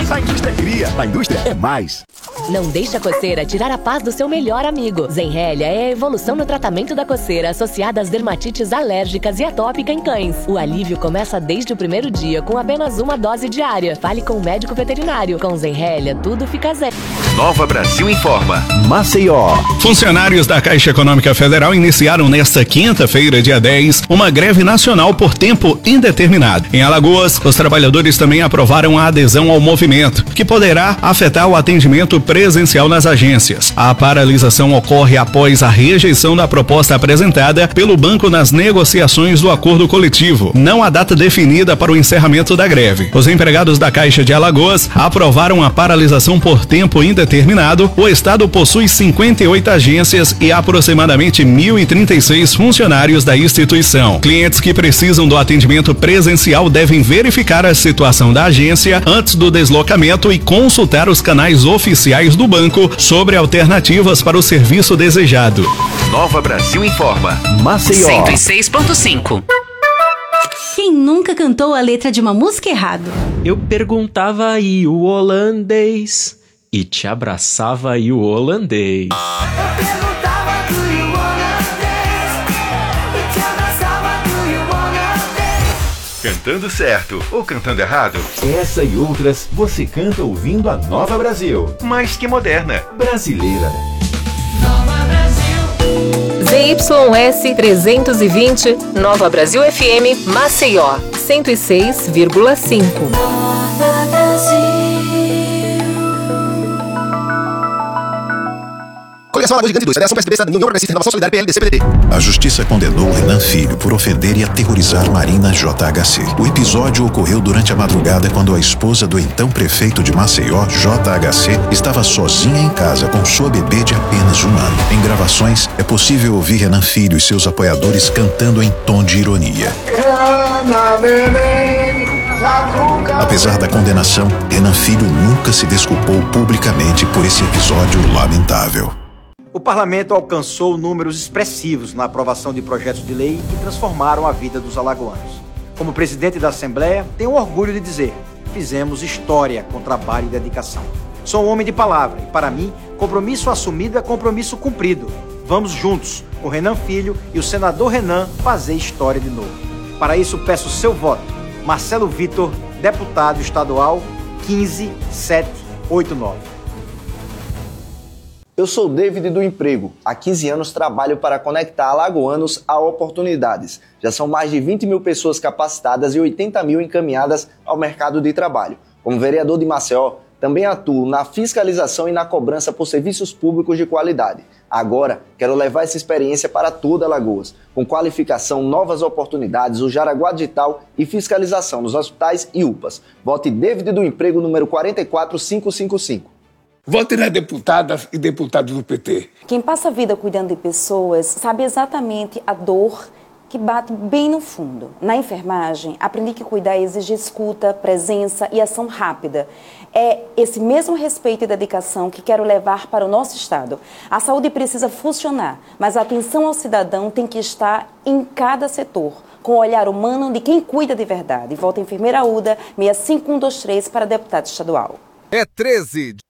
A indústria cria, a indústria é mais. Não deixe a coceira tirar a paz do seu melhor amigo. Zenrelia é a evolução no tratamento da coceira associada às dermatites alérgicas e atópica em cães. O alívio começa desde o primeiro dia com apenas uma dose diária. Fale com o médico veterinário. Com Zenrelia, tudo fica zen. Nova Brasil informa. Maceió. Funcionários da Caixa Econômica Federal iniciaram nesta quinta-feira, dia 10, uma greve nacional por tempo indeterminado. Em Alagoas, os trabalhadores também aprovaram a adesão ao movimento, que poderá afetar o atendimento presencial nas agências. A paralisação ocorre após a rejeição da proposta apresentada pelo banco nas negociações do acordo coletivo. Não há data definida para o encerramento da greve. Os empregados da Caixa de Alagoas aprovaram a paralisação por tempo indeterminado. O estado possui 58 agências e aproximadamente 1.036 funcionários da instituição. Clientes que precisam do atendimento presencial devem verificar a situação da agência antes do deslocamento e consultar os canais oficiais do banco sobre alternativas para o serviço desejado. Nova Brasil informa. Maceió. 106.5. Quem nunca cantou a letra de uma música errado? Eu perguntava aí o holandês e te abraçava aí o holandês. Eu perguntava do you wanna dance e te abraçava do you wanna dance. Cantando certo ou cantando errado? Essa e outras você canta ouvindo a Nova Brasil. Mais que moderna. Brasileira. ZYS 320, Nova Brasil FM, Maceió, 106,5. Nova Brasil. Coligação Alagoas Gigante 2, Federação PSDB, Cidadania, União Progressista, Renovação Solidária, PL, DC, PDT. A justiça condenou Renan Filho por ofender e aterrorizar Marina JHC. O episódio ocorreu durante a madrugada quando a esposa do então prefeito de Maceió, JHC, estava sozinha em casa com sua bebê de apenas 1 ano. Em gravações, é possível ouvir Renan Filho e seus apoiadores cantando em tom de ironia. Apesar da condenação, Renan Filho nunca se desculpou publicamente por esse episódio lamentável. O parlamento alcançou números expressivos na aprovação de projetos de lei que transformaram a vida dos alagoanos. Como presidente da Assembleia, tenho orgulho de dizer: fizemos história com trabalho e dedicação. Sou um homem de palavra e, para mim, compromisso assumido é compromisso cumprido. Vamos juntos, com Renan Filho e o senador Renan, fazer história de novo. Para isso, peço seu voto. Marcelo Vitor, deputado estadual 15789. Eu sou David do Emprego. Há 15 anos trabalho para conectar alagoanos a oportunidades. Já são mais de 20 mil pessoas capacitadas e 80 mil encaminhadas ao mercado de trabalho. Como vereador de Maceió, também atuo na fiscalização e na cobrança por serviços públicos de qualidade. Agora, quero levar essa experiência para toda Alagoas, com qualificação, novas oportunidades, o Jaraguá Digital e fiscalização nos hospitais e UPAs. Vote David do Emprego, número 44555. Vote nas deputadas e deputados do PT. Quem passa a vida cuidando de pessoas sabe exatamente a dor que bate bem no fundo. Na enfermagem, aprendi que cuidar exige escuta, presença e ação rápida. É esse mesmo respeito e dedicação que quero levar para o nosso estado. A saúde precisa funcionar, mas a atenção ao cidadão tem que estar em cada setor, com o olhar humano de quem cuida de verdade. Volta Enfermeira UDA 65123 para deputado estadual. É 13.